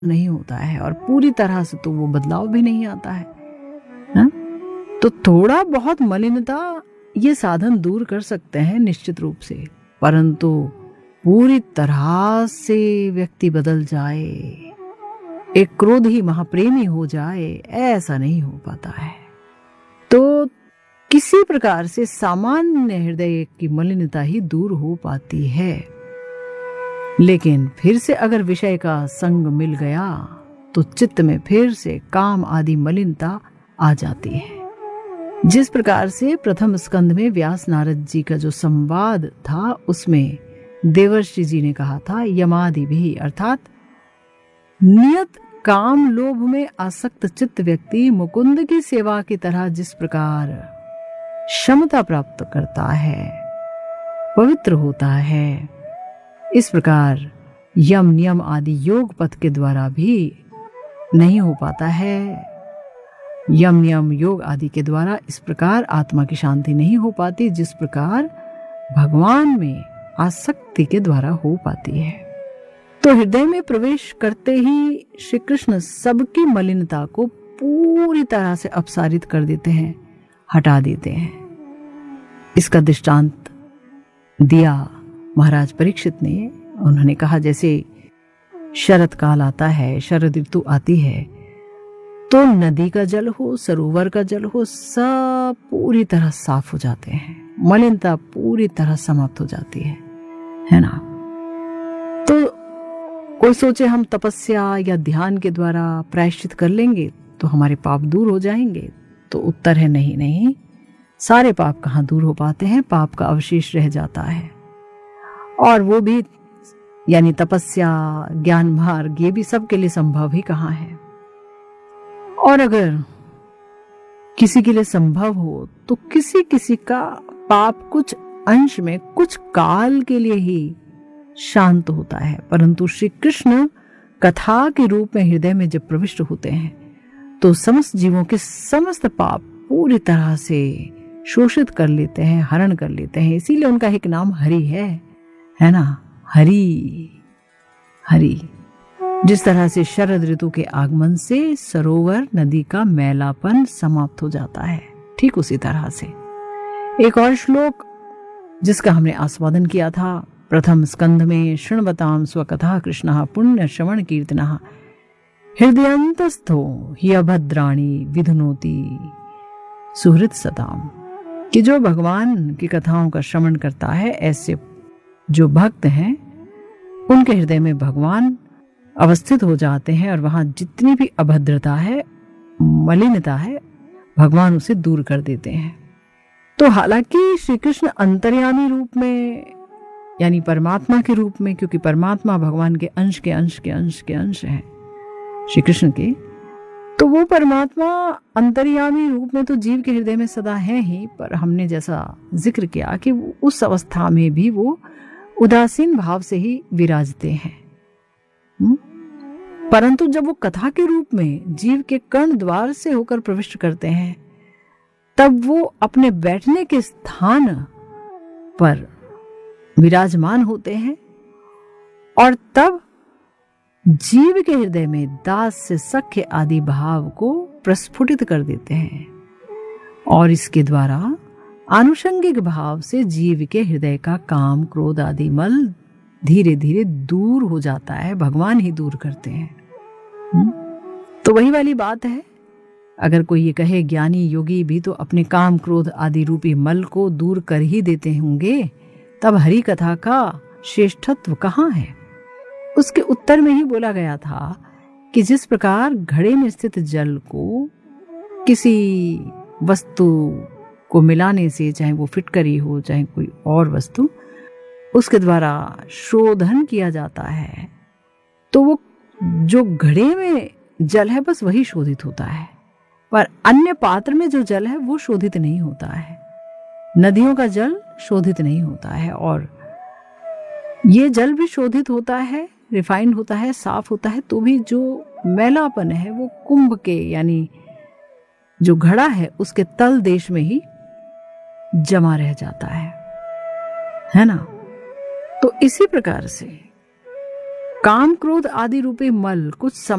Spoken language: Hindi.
नहीं होता है और पूरी तरह से तो वो बदलाव भी नहीं आता है ना? तो थोड़ा बहुत मलिनता ये साधन दूर कर सकते हैं निश्चित रूप से, परंतु पूरी तरह से व्यक्ति बदल जाए, एक क्रोधी महाप्रेमी हो जाए, ऐसा नहीं हो पाता है। तो किसी प्रकार से सामान्य हृदय की मलिनता ही दूर हो पाती है, लेकिन फिर से अगर विषय का संग मिल गया तो चित्त में फिर से काम आदि मलिनता आ जाती है। जिस प्रकार से प्रथम स्कंद में व्यास नारद जी का जो संवाद था उसमें देवर्षि जी ने कहा था, यमादि भी, अर्थात नियत काम लोभ में आसक्त चित्त व्यक्ति मुकुंद की सेवा की तरह जिस प्रकार क्षमता प्राप्त करता है, पवित्र होता है, इस प्रकार यम नियम आदि योग पथ के द्वारा भी नहीं हो पाता है। यम नियम योग आदि के द्वारा इस प्रकार आत्मा की शांति नहीं हो पाती जिस प्रकार भगवान में आसक्ति के द्वारा हो पाती है। तो हृदय में प्रवेश करते ही श्री कृष्ण सबकी मलिनता को पूरी तरह से अपसारित कर देते हैं, हटा देते हैं। इसका दृष्टांत दिया महाराज परीक्षित ने। उन्होंने कहा जैसे शरद काल आता है, शरद ऋतु आती है, तो नदी का जल हो, सरोवर का जल हो, सब पूरी तरह साफ हो जाते हैं, मलिनता पूरी तरह समाप्त हो जाती है ना। तो कोई सोचे हम तपस्या या ध्यान के द्वारा प्रायश्चित कर लेंगे तो हमारे पाप दूर हो जाएंगे, तो उत्तर है नहीं नहीं, सारे पाप कहाँ दूर हो पाते हैं, पाप का अवशेष रह जाता है। और वो भी यानी तपस्या, ज्ञान मार्ग, ये भी सबके लिए संभव ही कहाँ है। और अगर किसी के लिए संभव हो तो किसी किसी का पाप कुछ अंश में कुछ काल के लिए ही शांत होता है, परंतु श्री कृष्ण कथा के रूप में हृदय में जब प्रविष्ट होते हैं तो समस्त जीवों के समस्त पाप पूरी तरह से शोषित कर लेते हैं, हरण कर लेते हैं। इसीलिए उनका एक नाम हरि है ना, हरि हरि। जिस तरह से शरद ऋतु के आगमन से सरोवर नदी का मैलापन समाप्त हो जाता है, ठीक उसी तरह से एक और श्लोक जिसका हमने आस्वादन किया था प्रथम स्कंध में, शृण्वतां स्वकथा कृष्णः पुण्य श्रवण कीर्तनः हृदयंतस्थो हि अभद्राणि विधुनोति सुहृद सताम, कि जो भगवान की कथाओं का श्रवण करता है, ऐसे जो भक्त हैं उनके हृदय में भगवान अवस्थित हो जाते हैं और वहां जितनी भी अभद्रता है, मलिनता है, भगवान उसे दूर कर देते हैं। तो हालांकि श्री कृष्ण अंतर्यामी रूप में यानी परमात्मा के रूप में, क्योंकि परमात्मा भगवान के अंश के अंश के अंश के अंश है श्री कृष्ण के, तो वो परमात्मा अंतर्यामी रूप में तो जीव के हृदय में सदा है ही, पर हमने जैसा जिक्र किया कि उस अवस्था में भी वो उदासीन भाव से ही विराजते हैं। परंतु जब वो कथा के रूप में जीव के कर्ण द्वार से होकर प्रविष्ट करते हैं, तब वो अपने बैठने के स्थान पर विराजमान होते हैं और तब जीव के हृदय में दास से सख्य आदि भाव को प्रस्फुटित कर देते हैं और इसके द्वारा आनुषंगिक भाव से जीव के हृदय का काम क्रोध आदि मल धीरे धीरे दूर हो जाता है, भगवान ही दूर करते हैं। तो वही वाली बात है, अगर कोई ये कहे ज्ञानी योगी भी तो अपने काम क्रोध आदि रूपी मल को दूर कर ही देते होंगे, तब हरि कथा का श्रेष्ठत्व कहाँ है? उसके उत्तर में ही बोला गया था कि जिस प्रकार घड़े में स्थित जल को किसी वस्तु को मिलाने से, चाहे वो फिटकरी हो चाहे कोई और वस्तु, उसके द्वारा शोधन किया जाता है, तो वो जो घड़े में जल है बस वही शोधित होता है, पर अन्य पात्र में जो जल है वो शोधित नहीं होता है। नदियों का जल शोधित नहीं होता है और ये जल भी शोधित होता है, रिफाइंड होता है, साफ होता है, तो भी जो मैलापन है वो कुंभ के यानी जो घड़ा है उसके तल देश में ही जमा रह जाता है ना। तो इसी प्रकार से काम क्रोध आदि रूपी मल कुछ